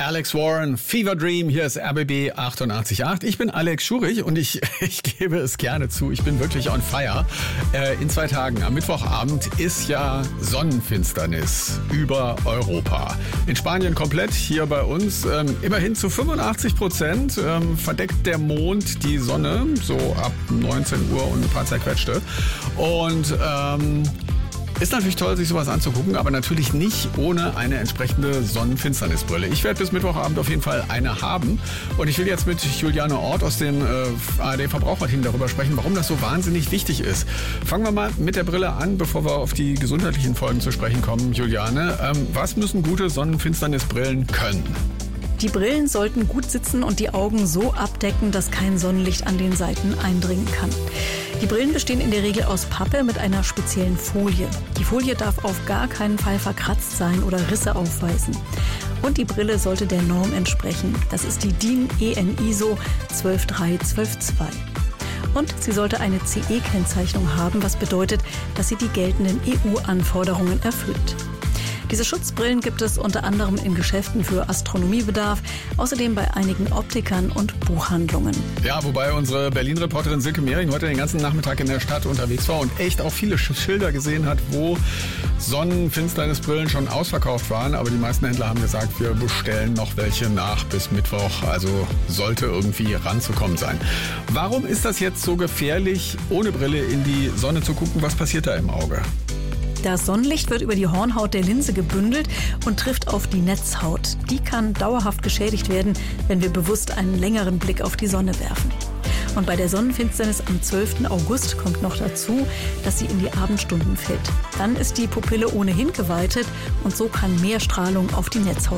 Alex Warren, Fever Dream, hier ist RBB 88.8. Ich bin Alex Schurich und ich gebe es gerne zu, ich bin wirklich on fire. In 2 Tagen, am Mittwochabend, ist ja Sonnenfinsternis über Europa. In Spanien komplett, hier bei uns immerhin zu 85% verdeckt der Mond die Sonne, so ab 19 Uhr und ein paar zerquetschte. Und ist natürlich toll, sich sowas anzugucken, aber natürlich nicht ohne eine entsprechende Sonnenfinsternisbrille. Ich werde bis Mittwochabend auf jeden Fall eine haben. Und ich will jetzt mit Juliane Ort aus dem ARD-Verbraucherteam darüber sprechen, warum das so wahnsinnig wichtig ist. Fangen wir mal mit der Brille an, bevor wir auf die gesundheitlichen Folgen zu sprechen kommen. Juliane, was müssen gute Sonnenfinsternisbrillen können? Die Brillen sollten gut sitzen und die Augen so abdecken, dass kein Sonnenlicht an den Seiten eindringen kann. Die Brillen bestehen in der Regel aus Pappe mit einer speziellen Folie. Die Folie darf auf gar keinen Fall verkratzt sein oder Risse aufweisen. Und die Brille sollte der Norm entsprechen. Das ist die DIN EN ISO 12312-2. Und sie sollte eine CE-Kennzeichnung haben, was bedeutet, dass sie die geltenden EU-Anforderungen erfüllt. Diese Schutzbrillen gibt es unter anderem in Geschäften für Astronomiebedarf, außerdem bei einigen Optikern und Buchhandlungen. Ja, wobei unsere Berlin-Reporterin Silke Mehring heute den ganzen Nachmittag in der Stadt unterwegs war und echt auch viele Schilder gesehen hat, wo Sonnenfinsternisbrillen schon ausverkauft waren. Aber die meisten Händler haben gesagt, wir bestellen noch welche nach bis Mittwoch. Also sollte irgendwie ranzukommen sein. Warum ist das jetzt so gefährlich, ohne Brille in die Sonne zu gucken? Was passiert da im Auge? Das Sonnenlicht wird über die Hornhaut der Linse gebündelt und trifft auf die Netzhaut. Die kann dauerhaft geschädigt werden, wenn wir bewusst einen längeren Blick auf die Sonne werfen. Und bei der Sonnenfinsternis am 12. August kommt noch dazu, dass sie in die Abendstunden fällt. Dann ist die Pupille ohnehin geweitet und so kann mehr Strahlung auf die Netzhaut